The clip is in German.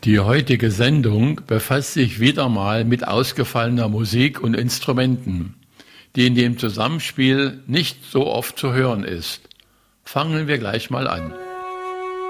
Die heutige Sendung befasst sich wieder mal mit ausgefallener Musik und Instrumenten, die in dem Zusammenspiel nicht so oft zu hören ist. Fangen wir gleich mal an.